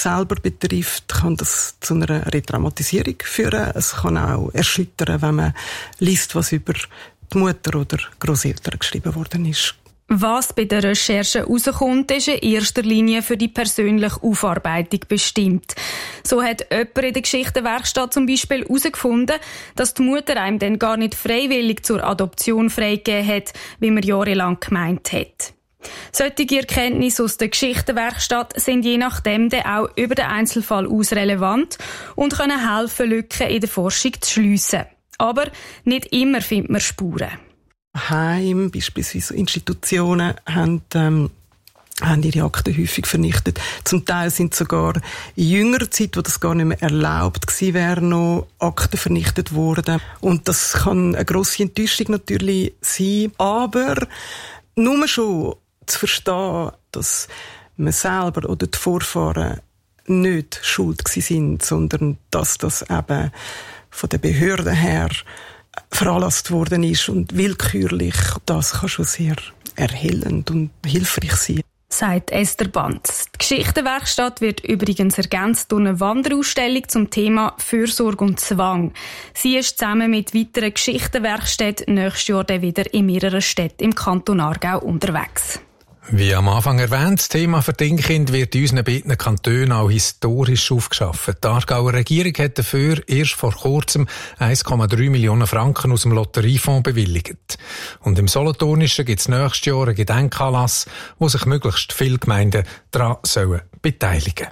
selber betrifft, kann das zu einer Retraumatisierung führen. Es kann auch erschüttern, wenn man liest, was über die Mutter oder Grosseltern geschrieben worden ist. Was bei der Recherche herauskommt, ist in erster Linie für die persönliche Aufarbeitung bestimmt. So hat jemand in der Geschichtenwerkstatt zum Beispiel herausgefunden, dass die Mutter einem dann gar nicht freiwillig zur Adoption freigegeben hat, wie man jahrelang gemeint hat. Solche Erkenntnisse aus der Geschichtenwerkstatt sind je nachdem dann auch über den Einzelfall aus relevant und können helfen, Lücken in der Forschung zu schliessen. Aber nicht immer findet man Spuren. Heim, beispielsweise Institutionen, haben ihre Akten häufig vernichtet. Zum Teil sind sogar in jüngerer Zeit, wo das gar nicht mehr erlaubt gewesen wäre, noch Akten vernichtet worden. Und das kann eine grosse Enttäuschung natürlich sein. Aber nur schon zu verstehen, dass man selber oder die Vorfahren nicht schuld gewesen sind, sondern dass das eben von den Behörden her veranlasst worden ist und willkürlich, das kann schon sehr erhellend und hilfreich sein. Sagt Esther Banz. Die Geschichtenwerkstatt wird übrigens ergänzt durch eine Wanderausstellung zum Thema Fürsorge und Zwang. Sie ist zusammen mit weiteren Geschichtenwerkstätten nächstes Jahr dann wieder in mehreren Städten im Kanton Aargau unterwegs. Wie am Anfang erwähnt, das Thema Verdingkind wird in unseren beiden Kantonen auch historisch aufgeschafft. Die Aargauer Regierung hat dafür erst vor kurzem 1,3 Millionen Franken aus dem Lotteriefonds bewilligt. Und im Solothurnischen gibt es nächstes Jahr einen Gedenkanlass, wo sich möglichst viele Gemeinden daran beteiligen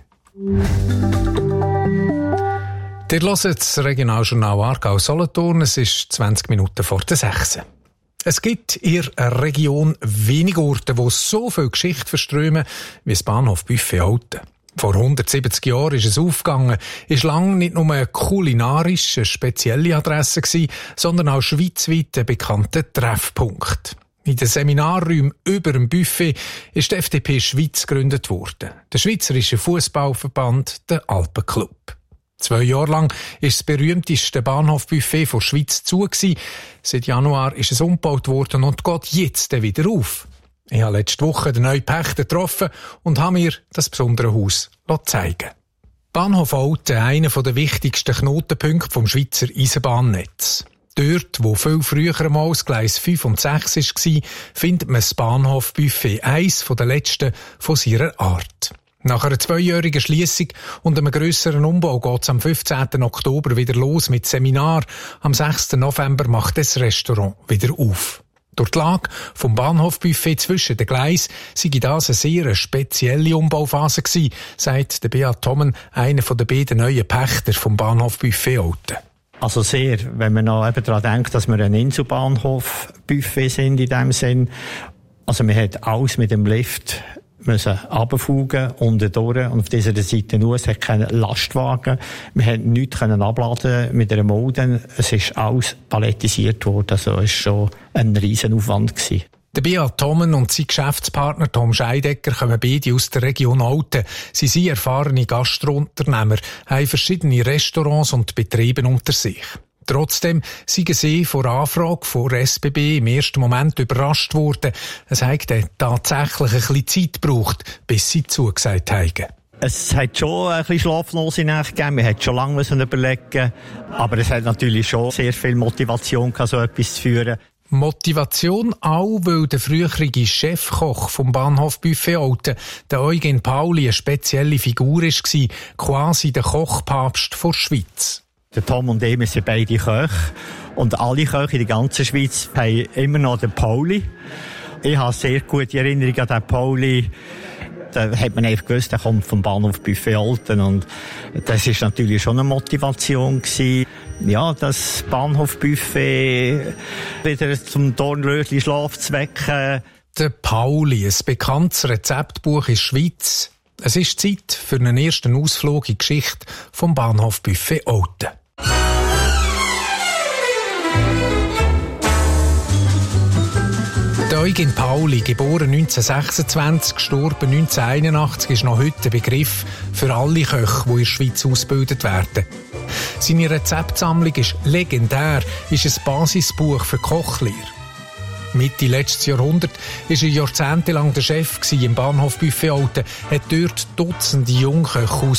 sollen. Ihr hört das Regionaljournal Aargau-Solothurn. Es ist 20 Minuten vor der 6. Es gibt in der Region wenig Orte, wo so viel Geschichte verströmen wie das Bahnhof Buffet Olten. Vor 170 Jahren ist es aufgegangen, ist lange nicht nur eine kulinarisch spezielle Adresse gewesen, sondern auch schweizweit ein bekannter Treffpunkt. In den Seminarräumen über dem Buffet ist die FDP Schweiz gegründet worden. Der Schweizerische Fußballverband, der Alpenclub. 2 Jahre lang war das berühmteste Bahnhofbuffet der Schweiz zu gewesen. Seit Januar ist es umgebaut worden und geht jetzt wieder auf. Ich habe letzte Woche den neuen Pächter getroffen und habe mir das besondere Haus zeigen. Bahnhof Olten, einer der wichtigsten Knotenpunkte vom Schweizer Eisenbahnnetz. Dort, wo viel früher einmal das Gleis 5 und 6 war, findet man das Bahnhofbuffet, eines der letzten von seiner Art. Nach einer 2-jährigen Schliessung und einem grösseren Umbau geht es am 15. Oktober wieder los mit Seminar. Am 6. November macht das Restaurant wieder auf. Durch die Lage vom Bahnhofbuffet zwischen den Gleisen sei das eine sehr spezielle Umbauphase gewesen, sagt der Beat Tommen, einer der beiden neuen Pächter vom Bahnhofbuffet Olten. Also sehr, wenn man noch eben daran denkt, dass wir ein Inselbahnhof-Buffet sind in dem Sinn. Also man hat alles mit dem Lift müssen runterfugen, unten durch, und auf dieser Seite nur, es hat keinen Lastwagen, wir konnten nichts abladen mit einer Mulde, es ist alles palettisiert worden, also es war schon ein Riesenaufwand gewesen. Der Beat Tommen und sein Geschäftspartner Tom Scheidecker kommen beide aus der Region Olten. Sie sind erfahrene Gastrounternehmer, haben verschiedene Restaurants und Betriebe unter sich. Trotzdem sind sie vor Anfrage von SBB im ersten Moment überrascht worden. Es hat tatsächlich ein bisschen Zeit gebraucht, bis sie zugesagt haben. Es hat schon ein bisschen schlaflose Nächte gegeben. Wir mussten schon lange überlegen. Aber es hat natürlich schon sehr viel Motivation gehabt, so etwas zu führen. Motivation auch, weil der frühere Chefkoch vom Bahnhof Buffet Olten, der Eugen Pauli, eine spezielle Figur war, quasi der Kochpapst der Schweiz. Der Tom und ich, wir sind beide Köche. Und alle Köche in der ganzen Schweiz haben immer noch den Pauli. Ich habe sehr gute Erinnerungen an den Pauli. Da hat man einfach gewusst, der kommt vom Bahnhof Buffet Olten. Und das war natürlich schon eine Motivation gewesen. Ja, das Bahnhofbuffet wieder zum Dornröschen Schlaf zu wecken. Der Pauli, ein bekanntes Rezeptbuch in der Schweiz. Es ist Zeit für einen ersten Ausflug in die Geschichte vom Bahnhofbuffet Olten. Der Eugen Pauli, geboren 1926, gestorben 1981, ist noch heute ein Begriff für alle Köche, die in der Schweiz ausgebildet werden. Seine Rezeptsammlung ist legendär, ist ein Basisbuch für Kochlehre. Mitte letztes Jahrhundert war er jahrzehntelang der Chef im Bahnhof Buffet Olten, hat dort Dutzende Jungköche